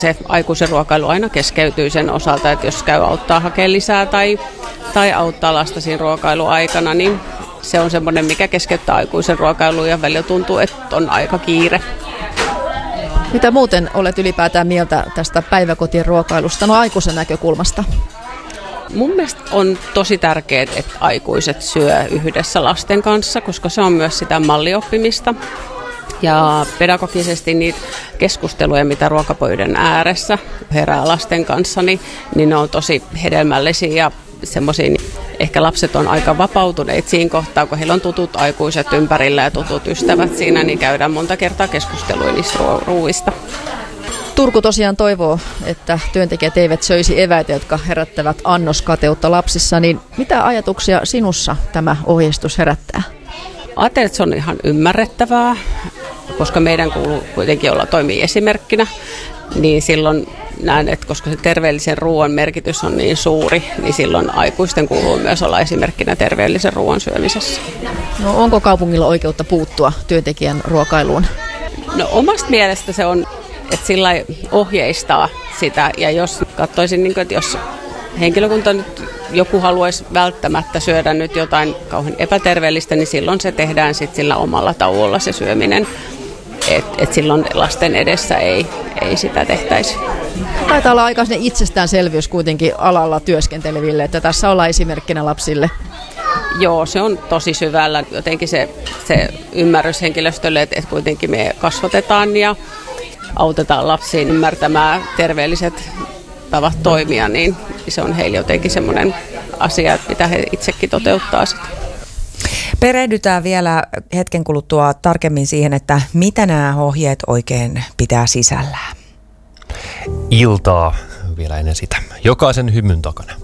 Se aikuisen ruokailu aina keskeytyy sen osalta, että jos käy auttaa hakemaan lisää tai auttaa lasta siinä ruokailuaikana, niin se on semmoinen, mikä keskeyttää aikuisen ruokailun ja välillä tuntuu, että on aika kiire. Mitä muuten olet ylipäätään mieltä tästä päiväkotien ruokailusta, no aikuisen näkökulmasta? Mun mielestä on tosi tärkeää, että aikuiset syö yhdessä lasten kanssa, koska se on myös sitä mallioppimista. Ja pedagogisesti niitä keskusteluja, mitä ruokapöydän ääressä herää lasten kanssa, niin ne on tosi hedelmällisiä ja semmoisia, ehkä lapset on aika vapautuneet siinä kohtaa, kun heillä on tutut aikuiset ympärillä ja tutut ystävät siinä, niin käydään monta kertaa keskustelua niistä ruuista. Turku tosiaan toivoo, että työntekijät eivät söisi eväitä, jotka herättävät annoskateutta lapsissa, niin mitä ajatuksia sinussa tämä ohjeistus herättää? Ajattelen, että se on ihan ymmärrettävää, koska meidän kuuluu kuitenkin olla toimia esimerkkinä, niin silloin näen, että koska se terveellisen ruoan merkitys on niin suuri, niin silloin aikuisten kuuluu myös olla esimerkkinä terveellisen ruoan syömisessä. No onko kaupungilla oikeutta puuttua työntekijän ruokailuun? No omasta mielestä se on, että sillä ohjeistaa sitä, ja jos katsoisin, että jos henkilökunta nyt joku haluaisi välttämättä syödä nyt jotain kauhean epäterveellistä, niin silloin se tehdään sitten sillä omalla tauolla se syöminen. Et silloin lasten edessä ei sitä tehtäisi. Taitaa olla aika itsestäänselvyys kuitenkin alalla työskenteleville, että tässä ollaan esimerkkinä lapsille. Joo, se on tosi syvällä. Jotenkin se ymmärrys henkilöstölle, että kuitenkin me kasvatetaan ja autetaan lapsiin ymmärtämään terveelliset tavat toimia, niin se on heille jotenkin semmoinen asia, mitä he itsekin toteuttaa sitä. Perehdytään vielä hetken kuluttua tarkemmin siihen, että mitä nämä ohjeet oikein pitää sisällään. Iltaa vielä ennen sitä. Jokaisen hymyn takana.